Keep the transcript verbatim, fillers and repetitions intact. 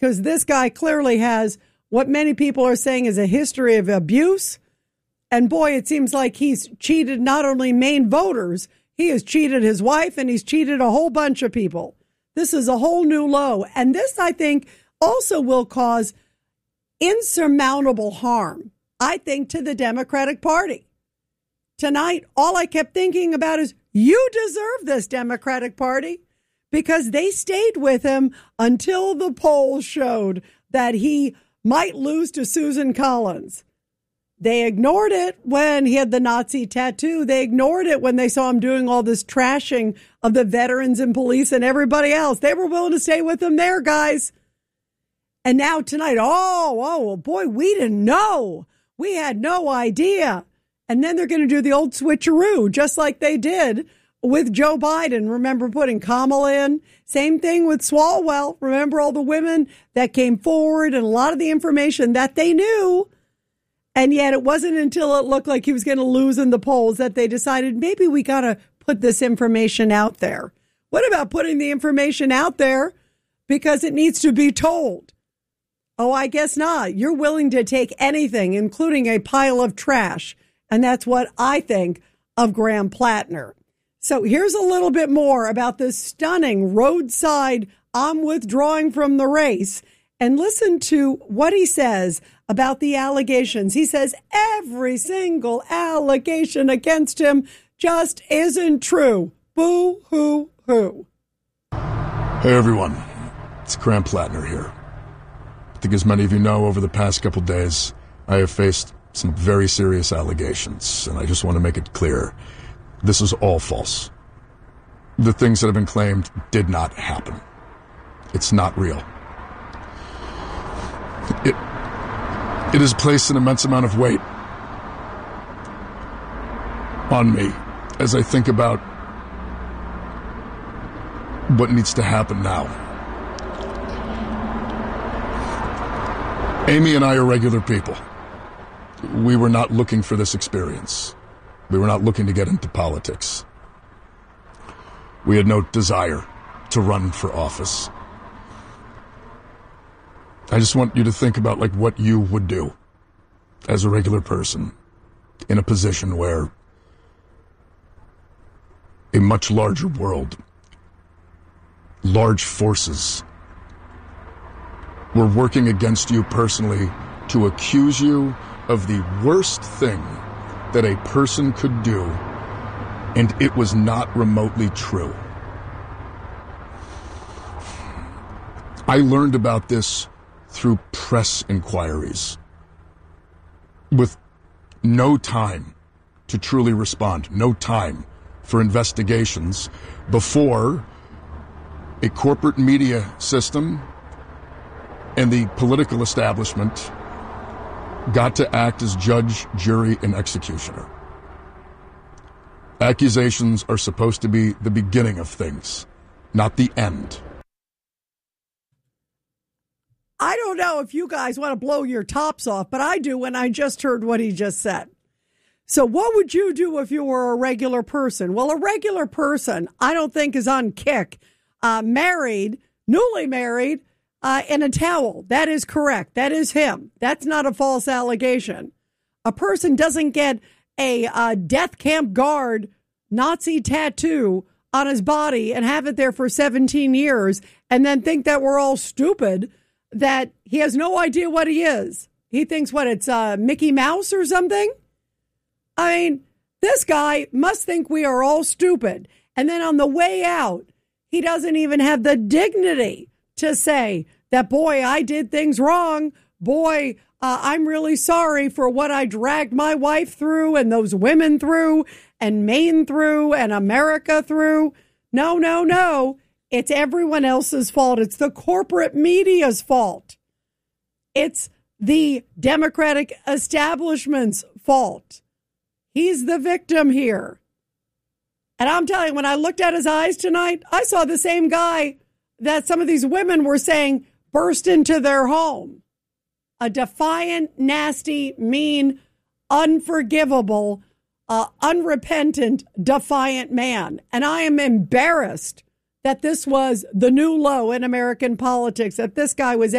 because this guy clearly has what many people are saying is a history of abuse. And boy, it seems like he's cheated not only Maine voters, he has cheated his wife and he's cheated a whole bunch of people. This is a whole new low. And this, I think, also will cause insurmountable harm, I think, to the Democratic Party. Tonight, all I kept thinking about is, you deserve this, Democratic Party, because they stayed with him until the polls showed that he might lose to Susan Collins. They ignored it when he had the Nazi tattoo. They ignored it when they saw him doing all this trashing of the veterans and police and everybody else. They were willing to stay with him there, guys. And now tonight, oh, oh, boy, we didn't know. We had no idea. And then they're going to do the old switcheroo, just like they did with Joe Biden. Remember putting Kamala in? Same thing with Swalwell. Remember all the women that came forward and a lot of the information that they knew. And yet it wasn't until it looked like he was going to lose in the polls that they decided maybe we got to put this information out there. What about putting the information out there because it needs to be told? Oh, I guess not. You're willing to take anything, including a pile of trash. And that's what I think of Graham Plattner. So here's a little bit more about this stunning roadside I'm withdrawing from the race. And listen to what he says about the allegations. He says every single allegation against him just isn't true. Boo, hoo, hoo. Hey, everyone. It's Graham Plattner here. I think as many of you know, over the past couple days, I have faced some very serious allegations, and I just want to make it clear. This is all false. The things that have been claimed did not happen. It's not real. It, it has placed an immense amount of weight on me as I think about what needs to happen now. Amy and I are regular people. We were not looking for this experience. We were not looking to get into politics. We had no desire to run for office. I just want you to think about like what you would do as a regular person in a position where a much larger world, large forces were working against you personally to accuse you of the worst thing that a person could do, and it was not remotely true. I learned about this through press inquiries, with no time to truly respond, no time for investigations before a corporate media system and the political establishment got to act as judge, jury, and executioner. Accusations are supposed to be the beginning of things, not the end. I don't know if you guys want to blow your tops off, but I do when I just heard what he just said. So what would you do if you were a regular person? Well, a regular person, I don't think, is on kick, uh, married, newly married, uh, in a towel. That is correct. That is him. That's not a false allegation. A person doesn't get a uh, death camp guard Nazi tattoo on his body and have it there for seventeen years and then think that we're all stupid, that he has no idea what he is. He thinks, what, it's uh, Mickey Mouse or something? I mean, this guy must think we are all stupid. And then on the way out, he doesn't even have the dignity to say that, boy, I did things wrong. Boy, uh, I'm really sorry for what I dragged my wife through and those women through and Maine through and America through. No, no, no. It's everyone else's fault. It's the corporate media's fault. It's the Democratic establishment's fault. He's the victim here. And I'm telling you, when I looked at his eyes tonight, I saw the same guy that some of these women were saying burst into their home. A defiant, nasty, mean, unforgivable, uh, unrepentant, defiant man. And I am embarrassed that this was the new low in American politics, that this guy was